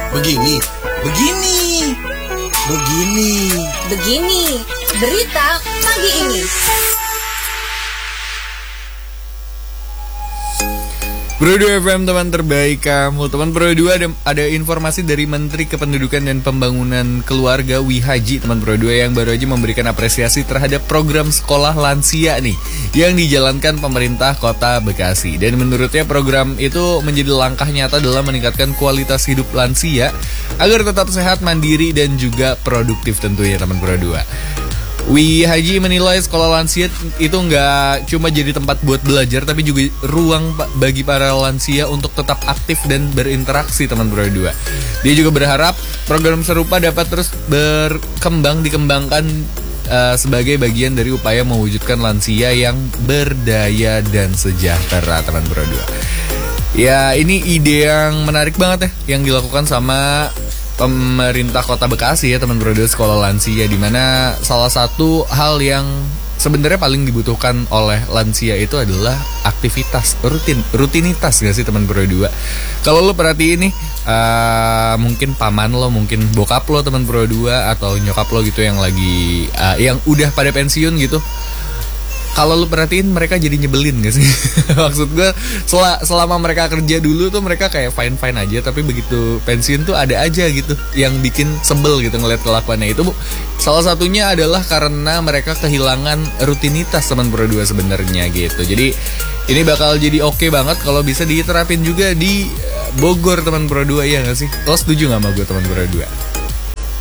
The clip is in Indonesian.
Begini, begini, begini. Begini, berita pagi ini. Pro 2 FM, teman terbaik kamu. Teman Pro 2, ada informasi dari Menteri Kependudukan dan Pembangunan Keluarga Wihaji, teman Pro 2, yang baru aja memberikan apresiasi terhadap program sekolah lansia nih yang dijalankan pemerintah Kota Bekasi. Dan menurutnya program itu menjadi langkah nyata dalam meningkatkan kualitas hidup lansia agar tetap sehat, mandiri, dan juga produktif tentunya, teman Pro 2. Wihaji menilai sekolah lansia itu nggak cuma jadi tempat buat belajar, tapi juga ruang bagi para lansia untuk tetap aktif dan berinteraksi, teman Pro 2. Dia juga berharap program serupa dapat terus dikembangkan sebagai bagian dari upaya mewujudkan lansia yang berdaya dan sejahtera, teman Pro 2. Ya, ini ide yang menarik banget ya, yang dilakukan sama pemerintah Kota Bekasi ya, teman Pro 2, sekolah lansia, dimana salah satu hal yang sebenarnya paling dibutuhkan oleh lansia itu adalah aktivitas rutinitas, gak sih teman Pro 2? Kalau lo perhatiin nih, mungkin paman lo, mungkin bokap lo, teman Pro 2, atau nyokap lo gitu yang lagi yang udah pada pensiun gitu. Kalau lu perhatiin, mereka jadi nyebelin gak sih? Maksud gue, selama mereka kerja dulu tuh mereka kayak fine-fine aja, tapi begitu pensiun tuh ada aja gitu yang bikin sebel gitu ngeliat kelakuannya. Itu salah satunya adalah karena mereka kehilangan rutinitas, teman Pro 2 sebenarnya gitu. Jadi ini bakal jadi oke banget kalau bisa diterapin juga di Bogor, teman Pro 2, ya gak sih? Lo setuju gak sama gue, teman Pro 2?